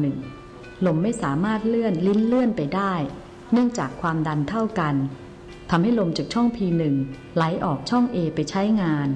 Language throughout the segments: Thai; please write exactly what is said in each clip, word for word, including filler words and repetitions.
หนึ่งลมไม่สามารถเลื่อนลิ้นเลื่อนไปได้เนื่องจากความดันเท่ากันทำให้ลมจากช่อง พี หนึ่ง ไหลออกช่อง เอ ไปใช้งาน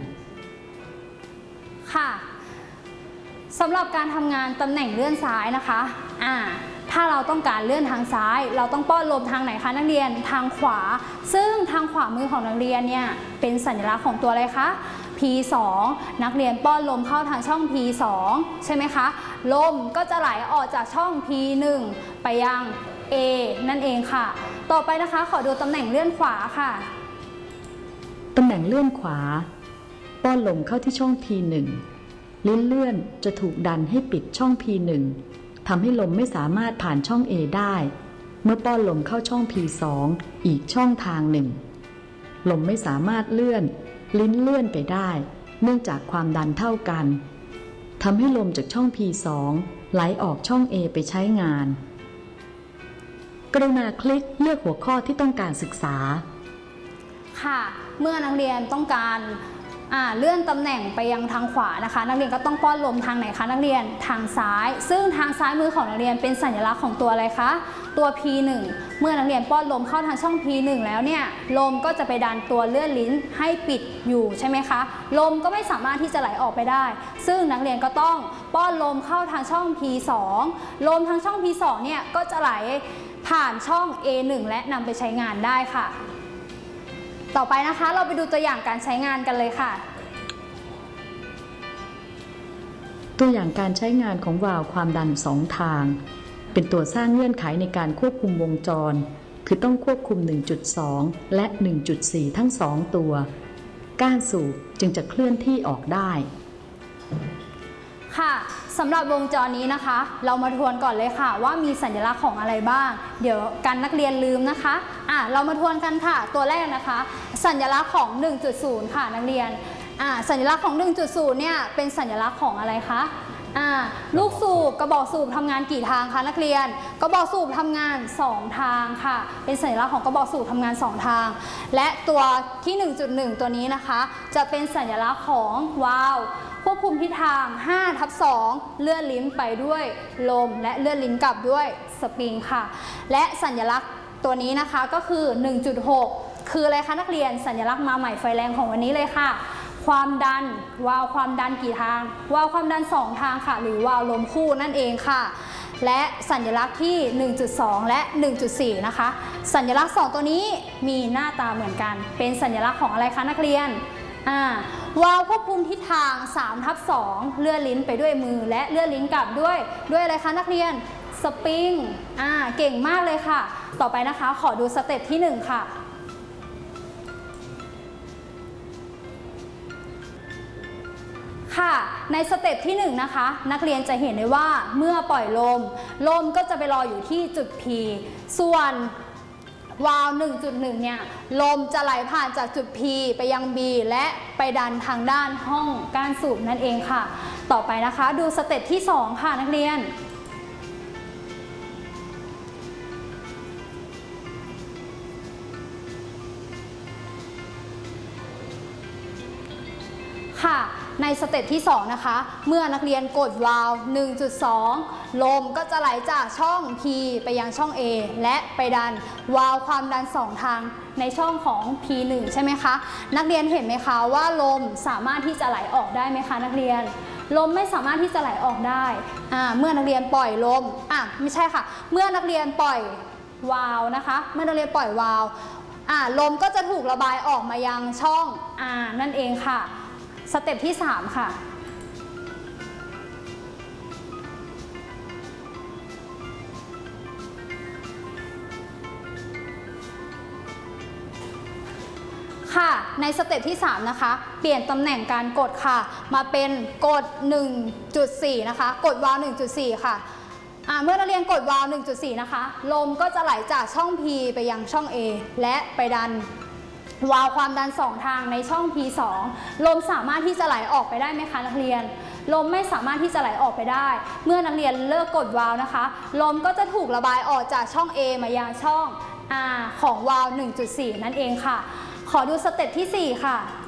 ค่ะสำหรับการทำงานตำแหน่งเลื่อนซ้ายนะคะอ่าถ้าเราต้องการเลื่อนทางซ้ายเราต้องป้อนลมทางไหนคะนักเรียนทางขวาซึ่งทางขวามือของนักเรียนเนี่ยเป็นสัญลักษณ์ของตัวอะไรคะ พี สอง นักเรียนป้อนลมเข้าทางช่อง พี สอง ใช่ไหมคะลมก็จะไหลออกจากช่อง พี หนึ่ง ไปยัง เอ นั่นเองค่ะต่อไปนะคะขอดูตำแหน่งเลื่อนขวาค่ะตำแหน่งเลื่อนขวาป้อนลมเข้าที่ช่อง พี หนึ่ง ลิ้นเลื่อนจะถูกดันให้ปิดช่อง พี หนึ่ง ทำให้ลมไม่สามารถผ่านช่อง เอ ได้เมื่อป้อนลมเข้าช่อง พี สอง อีกช่องทางหนึ่งลมไม่สามารถเลื่อนลิ้นเลื่อนไปได้เนื่องจากความดันเท่ากันทำให้ลมจากช่อง พี สอง ไหลออกช่อง เอ ไปใช้งานกรุณาคลิกเลือกหัวข้อที่ต้องการศึกษาค่ะเมื่อนักเรียนต้องการเลื่อนตำแหน่งไปยังทางขวานะคะนักเรียนก็ต้องป้อนลมทางไหนคะนักเรียนทางซ้ายซึ่งทางซ้ายมือของนักเรียนเป็นสัญลักษณ์ของตัวอะไรคะตัว พี หนึ่ง เมื่อนักเรียนป้อนลมเข้าทางช่อง พี หนึ่ง แล้วเนี่ยลมก็จะไปดันตัวเลื่อนลิ้นให้ปิดอยู่ใช่ไหมคะลมก็ไม่สามารถที่จะไหลออกไปได้ซึ่งนักเรียนก็ต้องป้อนลมเข้าทางช่อง พี สอง ลมทางช่อง พี สอง เนี่ยก็จะไหลผ่านช่อง เอ หนึ่ง และนำไปใช้งานได้ค่ะต่อไปนะคะเราไปดูตัวอย่างการใช้งานกันเลยค่ะตัวอย่างการใช้งานของวาล์วความดันสองทางเป็นตัวสร้างเงื่อนไขในการควบคุมวงจรคือต้องควบคุม หนึ่งจุดสอง และ หนึ่งจุดสี่ ทั้งสองตัวก้านสูบจึงจะเคลื่อนที่ออกได้ค่ะสำหรับวงจรนี้นะคะเรามาทวนก่อนเลยค่ะว่ามีสัญลักษณ์ของอะไรบ้างเดี๋ยวกันนักเรียนลืมนะคะอ่ะเรามาทวนกันค่ะตัวแรกนะคะสัญลักษณ์ของ หนึ่งจุดศูนย์ ค่ะนักเรียนอ่ะสัญลักษณ์ของ หนึ่งจุดศูนย์ เนี่ยเป็นสัญลักษณ์ของอะไรคะอ่าลูกสูบกระบอกสูบทำงานกี่ทางคะนักเรียนกระบอกสูบทำงานสองทางค่ะเป็นสัญลักษณ์ของกระบอกสูบทำงานสองทางและตัวที่ หนึ่งจุดหนึ่ง ตัวนี้นะคะจะเป็นสัญลักษณ์ของวาล์วควบคุมทิศทาง ห้าทับสอง เลื่อนลิ้นไปด้วยลมและเลื่อนลิ้นกลับด้วยสปริงค่ะและสัญลักษณ์ตัวนี้นะคะก็คือ หนึ่งจุดหก คืออะไรคะนักเรียนสัญลักษณ์มาใหม่ไฟแรงของวันนี้เลยค่ะความดันวาล์วความดันกี่ทางวาล์วความดันสองทางค่ะหรือวาล์วลมคู่นั่นเองค่ะและสัญลักษณ์ที่ หนึ่งจุดสอง และ หนึ่งจุดสี่ นะคะสัญลักษณ์สองตัวนี้มีหน้าตาเหมือนกันเป็นสัญลักษณ์ของอะไรคะนักเรียนอ่าวาล์วควบคุมทิศทาง สามทับสอง เลื่อนลิ้นไปด้วยมือและเลื่อนลิ้นกลับด้วยด้วยอะไรคะนักเรียนสปริงอ่าเก่งมากเลยค่ะต่อไปนะคะขอดูสเต็ปที่หนึ่งค่ะค่ะในสเต็ปที่หนึ่งนะคะนักเรียนจะเห็นได้ว่าเมื่อปล่อยลมลมก็จะไปรออยู่ที่จุด P ส่วนวาล์ว หนึ่งจุดหนึ่ง เนี่ยลมจะไหลผ่านจากจุด P ไปยัง B และไปดันทางด้านห้องก้านสูบนั่นเองค่ะต่อไปนะคะดูสเต็ปที่สองค่ะนักเรียนค่ะในสเต็ปที่สองนะคะเมื่อนักเรียนกดวาล์ว หนึ่งจุดสอง ลมก็จะไหลจากช่อง P ไปยังช่อง A และไปดันวาล์วความดันสองทางในช่องของ พี หนึ่ง ใช่ไหมคะนักเรียนเห็นไหมคะว่าลมสามารถที่จะไหลออกได้ไหมคะนักเรียนลมไม่สามารถที่จะไหลออกได้อ่าเมื่อนักเรียนปล่อยลมอ่ะไม่ใช่ค่ะเมื่อนักเรียนปล่อยวาล์วนะคะเมื่อนักเรียนปล่อยวาล์วอ่าลมก็จะถูกระบายออกมายังช่องอ่านั่นเองค่ะสเต็ปที่สามค่ะค่ะในสเต็ปที่สามนะคะเปลี่ยนตำแหน่งการกดค่ะมาเป็นกด หนึ่งจุดสี่ นะคะกดวาล์ว หนึ่งจุดสี่ ค่ะเมื่อนักเรียนกดวาล์ว หนึ่งจุดสี่ นะคะลมก็จะไหลจากช่อง P ไปยังช่อง A และไปดันวาล์วความดันสองทางในช่อง พี สอง ลมสามารถที่จะไหลออกไปได้ไหมคะนักเรียนลมไม่สามารถที่จะไหลออกไปได้เมื่อนักเรียนเลิกกดวาล์วนะคะลมก็จะถูกระบายออกจากช่อง A มายังช่อง R ของวาล์ว หนึ่งจุดสี่ นั่นเองค่ะขอดูสเต็ปที่สี่ค่ะ